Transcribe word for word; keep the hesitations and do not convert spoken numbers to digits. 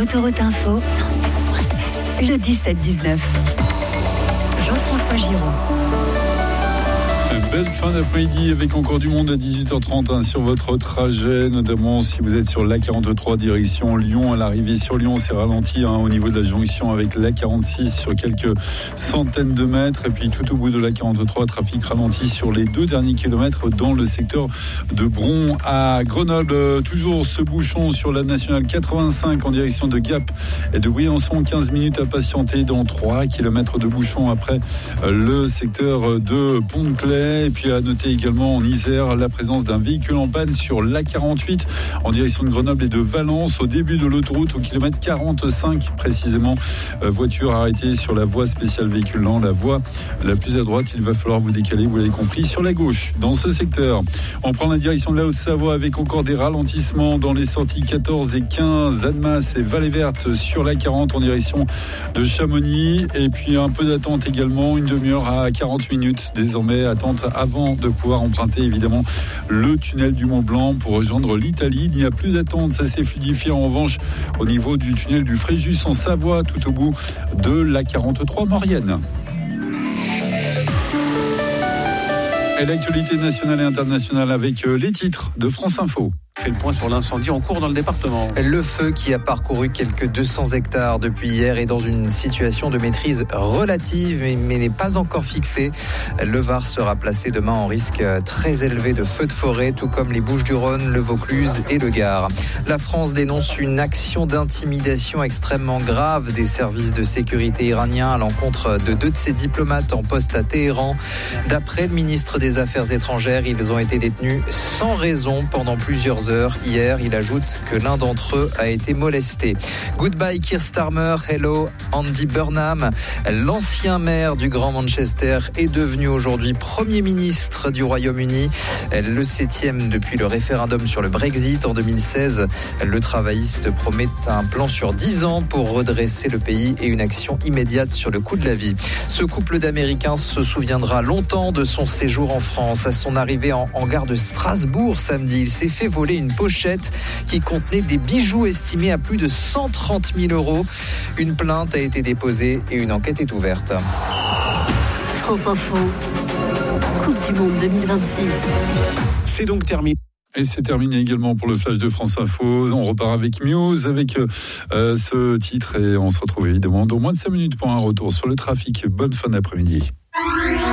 Autoroute Info cent sept virgule sept. Le dix-sept dix-neuf. Jean-François Giraud. Belle fin d'après-midi avec encore du monde à dix-huit heures trente hein, sur votre trajet, notamment si vous êtes sur l'A quarante-trois direction Lyon. À l'arrivée sur Lyon, c'est ralenti hein, au niveau de la jonction avec l'A quarante-six sur quelques centaines de mètres. Et puis tout au bout de l'A quarante-trois, trafic ralenti sur les deux derniers kilomètres dans le secteur de Bron à Grenoble. Toujours ce bouchon sur la nationale quatre-vingt-cinq en direction de Gap et de Briançon. quinze minutes à patienter dans trois kilomètres de bouchon après le secteur de Pont-de-Claix. Et puis à noter également en Isère la présence d'un véhicule en panne sur l'A quarante-huit en direction de Grenoble et de Valence au début de l'autoroute au kilomètre quarante-cinq précisément. Euh, voiture arrêtée sur la voie spéciale véhicule lent, la voie la plus à droite. Il va falloir vous décaler, vous l'avez compris, sur la gauche dans ce secteur. On prend la direction de la Haute-Savoie avec encore des ralentissements dans les sorties quatorze et quinze, Annemasse et Vallée Verte sur l'A quarante en direction de Chamonix. Et puis un peu d'attente également, une demi-heure à quarante minutes désormais, attente avant de pouvoir emprunter évidemment le tunnel du Mont Blanc pour rejoindre l'Italie. Il n'y a plus d'attente, ça s'est fluidifié en revanche au niveau du tunnel du Fréjus en Savoie, tout au bout de l'A quarante-trois Maurienne. Et l'actualité nationale et internationale avec les titres de France Info. Fait le point sur l'incendie en cours dans le département. Le feu qui a parcouru quelques deux cents hectares depuis hier est dans une situation de maîtrise relative mais n'est pas encore fixée. Le Var sera placé demain en risque très élevé de feux de forêt, tout comme les Bouches-du-Rhône, le Vaucluse et le Gard. La France dénonce une action d'intimidation extrêmement grave des services de sécurité iraniens à l'encontre de deux de ses diplomates en poste à Téhéran. D'après le ministre des Affaires étrangères, ils ont été détenus sans raison pendant plusieurs heures. Hier, il ajoute que l'un d'entre eux a été molesté. Goodbye Keir Starmer, hello Andy Burnham. L'ancien maire du Grand Manchester est devenu aujourd'hui Premier ministre du Royaume-Uni. Le septième depuis le référendum sur le Brexit en deux mille seize. Le travailliste promet un plan sur dix ans pour redresser le pays et une action immédiate sur le coût de la vie. Ce couple d'Américains se souviendra longtemps de son séjour en France. À son arrivée en, en gare de Strasbourg samedi, il s'est fait voler une pochette qui contenait des bijoux estimés à plus de cent trente mille euros. Une plainte a été déposée et une enquête est ouverte. France Info, Coupe du Monde deux mille vingt-six. C'est donc terminé. Et c'est terminé également pour le Flash de France Info. On repart avec Muse, avec euh, ce titre. Et on se retrouve évidemment dans moins de cinq minutes pour un retour sur le trafic. Bonne fin d'après-midi.